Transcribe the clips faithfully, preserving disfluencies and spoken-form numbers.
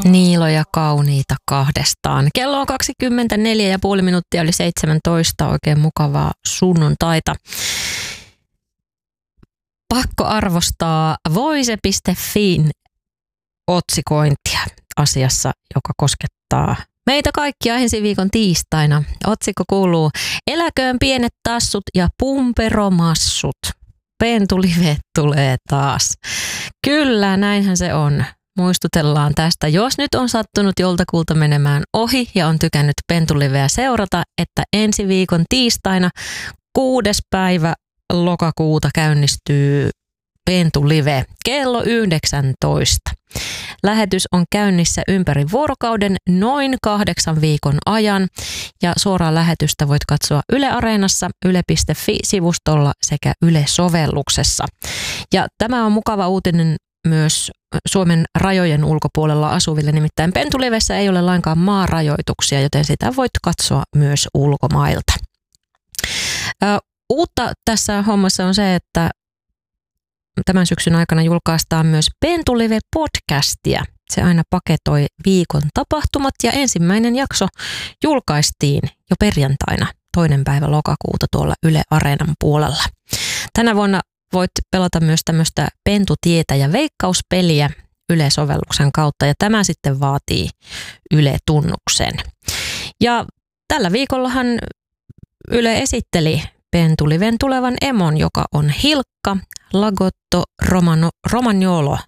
Niiloja kauniita kahdestaan. Kello on kaksikymmentäneljä ja puoli minuuttia yli seitsemäntoista. Oikein mukavaa sunnuntaita. Pakko arvostaa voise piste fin otsikointia asiassa, joka koskettaa meitä kaikkia ensi viikon tiistaina. Otsikko kuuluu: eläköön pienet tassut ja pumperomassut. Pentulive tulee taas. Kyllä, näinhän se on. Muistutellaan tästä, jos nyt on sattunut joltakulta menemään ohi ja on tykännyt Pentuliveä seurata, että ensi viikon tiistaina kuudes päivä lokakuuta käynnistyy Pentulive kello yhdeksäntoista. Lähetys on käynnissä ympäri vuorokauden noin kahdeksan viikon ajan ja suoraa lähetystä voit katsoa Yle Areenassa, yle piste fi-sivustolla sekä Yle-sovelluksessa. Ja tämä on mukava uutinen myös Suomen rajojen ulkopuolella asuville, nimittäin Pentulivessä ei ole lainkaan maarajoituksia, joten sitä voit katsoa myös ulkomailta. Ö, uutta tässä hommassa on se, että tämän syksyn aikana julkaistaan myös Pentulive-podcastia. Se aina paketoi viikon tapahtumat ja ensimmäinen jakso julkaistiin jo perjantaina toinen päivä lokakuuta tuolla Yle Areenan puolella. Tänä vuonna voit pelata myös tämmöistä Pentutietä ja veikkauspeliä Yle-sovelluksen kautta ja tämä sitten vaatii Yle-tunnuksen. Ja tällä viikollahan Yle esitteli Pentuliven tulevan emon, joka on Hilkka Lagotto Romano, Romagnolo.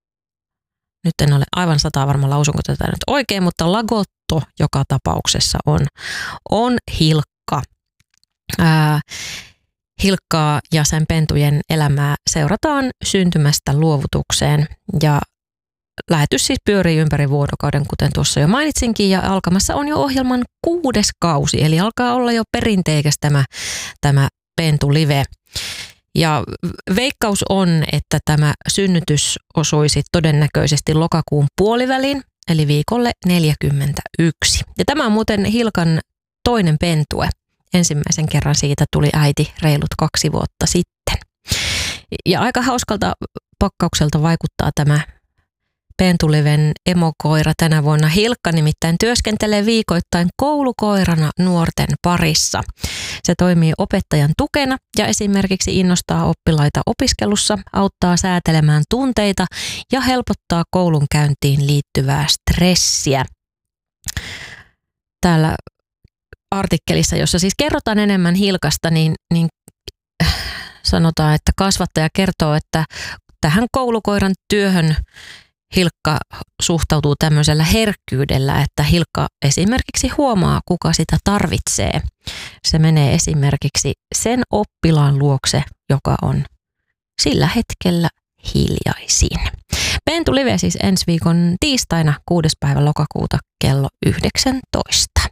Nyt en ole aivan sataa varma lausunko tätä nyt oikein, mutta Lagotto joka tapauksessa on, on Hilkka. Ää, Hilkkaa ja sen pentujen elämää seurataan syntymästä luovutukseen ja lähetys siis pyörii ympäri vuorokauden, kuten tuossa jo mainitsinkin, ja alkamassa on jo ohjelman kuudes kausi, eli alkaa olla jo perinteikäs tämä, tämä Pentulive. Ja veikkaus on, että tämä synnytys osuisi todennäköisesti lokakuun puoliväliin, eli viikolle neljäkymmentäyksi. Ja tämä on muuten Hilkan toinen pentue. Ensimmäisen kerran siitä tuli äiti reilut kaksi vuotta sitten. Ja aika hauskalta pakkaukselta vaikuttaa tämä Pentuliven emokoira tänä vuonna. Hilkka nimittäin työskentelee viikoittain koulukoirana nuorten parissa. Se toimii opettajan tukena ja esimerkiksi innostaa oppilaita opiskelussa, auttaa säätelemään tunteita ja helpottaa koulunkäyntiin liittyvää stressiä. Täällä artikkelissa, jossa siis kerrotaan enemmän Hilkasta, niin, niin sanotaan, että kasvattaja kertoo, että tähän koulukoiran työhön Hilkka suhtautuu tämmöisellä herkkyydellä, että Hilkka esimerkiksi huomaa, kuka sitä tarvitsee. Se menee esimerkiksi sen oppilaan luokse, joka on sillä hetkellä hiljaisin. Pentulive siis ensi viikon tiistaina kuudes päivä lokakuuta kello yhdeksäntoista.